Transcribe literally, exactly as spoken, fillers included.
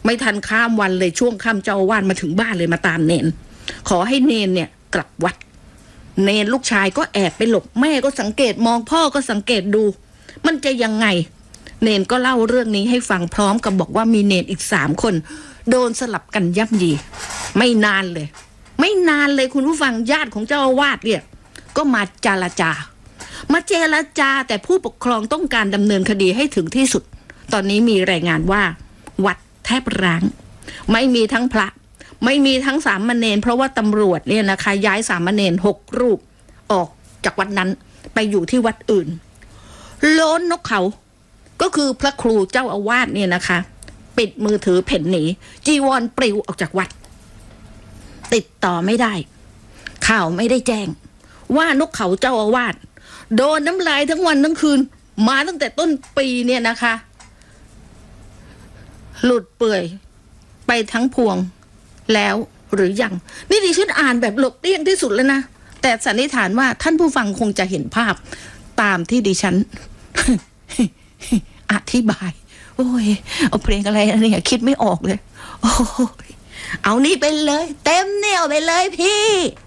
ไม่ทันข้ามวันเลยช่วงค่ำเจ้าอาวาสมาถึงบ้านเลยมาตามเนนขอให้เนนเนี่ยกลับวัดเนนลูกชายก็แอบไปหลบแม่ก็สังเกตมองพ่อก็สังเกตดูมันจะยังไงเนนก็เล่าเรื่องนี้ให้ฟังพร้อมกับบอกว่ามีเนนอีกสามคนโดนสลับกันย่ำยีไม่นานเลยไม่นานเลยคุณผู้ฟังญาติของเจ้าอาวาสเนี่ยก็มาเจรจามาเจรจาแต่ผู้ปกครองต้องการดำเนินคดีให้ถึงที่สุดตอนนี้มีรายงานว่าวัดแทบร้างไม่มีทั้งพระไม่มีทั้งสามเณรเพราะว่าตำรวจเนี่ยนะคะย้ายสามเณรหกรูปออกจากวัดนั้นไปอยู่ที่วัดอื่นโล้นนกเขาก็คือพระครูเจ้าอาวาสเนี่ยนะคะปิดมือถือเพ่นหนีจีวรปลิวออกจากวัดติดต่อไม่ได้ข่าวไม่ได้แจ้งว่านกเขาเจ้าอาวาสโดนน้ำลายทั้งวันทั้งคืนมาตั้งแต่ต้นปีเนี่ยนะคะหลุดเปื่อยไปทั้งพวงแล้วหรือยังนี่ดิฉันอ่านแบบหลบเลี่ยงที่สุดแล้วนะแต่สันนิษฐานว่าท่านผู้ฟังคงจะเห็นภาพตามที่ดิฉัน อธิบายโอ้ยเอาเพลงอะไรเนี่ยคิดไม่ออกเลยโอ้ยเอานี่ไปเลยเต็มเหนี่ยวไปเลยพี่